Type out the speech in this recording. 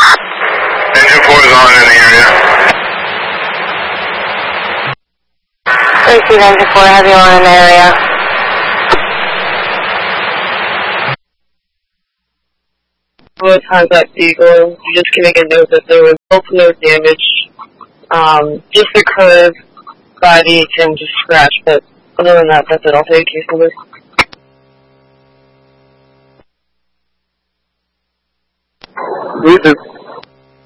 Engine 4 is on in the area. Receive engine 4, heavy on in the area. Contact Eagle. You just can make a note that there was no damage. Just the curve by the 10 just scratched, but other than that, that's it. I'll take you for this. Reason.